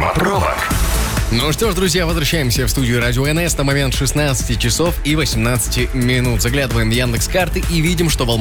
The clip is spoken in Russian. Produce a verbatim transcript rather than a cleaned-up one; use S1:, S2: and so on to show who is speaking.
S1: Мимо пробок.
S2: Ну что ж, друзья, возвращаемся в студию Радио эн эс на момент шестнадцати часов и восемнадцати минут. Заглядываем в Яндекс.Карты и видим, что в